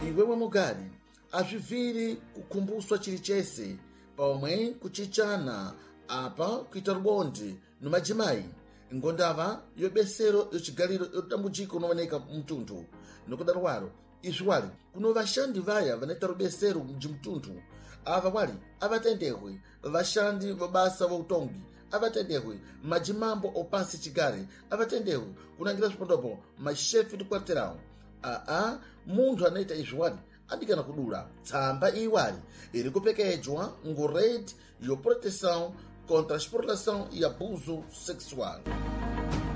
iwe mwamugari azviviri kukumbuswa chiri chese paomwe kuchichana apa kuita rubondi nomadzimai ngondava yobesero yochigaliro yotambudziko unooneka mtundu nokudaro waro izvi wali kuno vashandi vaya vanoita rubesero mumutundu ava wali avatendehwe vashandi vabasa vautongi avatendehwe madzimambo opasi chigare avatendehwe kunangira zvipondopo mashefi do quarteirão munthu anoita izvi wali adikana kudula tsamba iwali iri kupekedzwa ngo Rede de Proteção contra a Exploração e Abuso Sexual.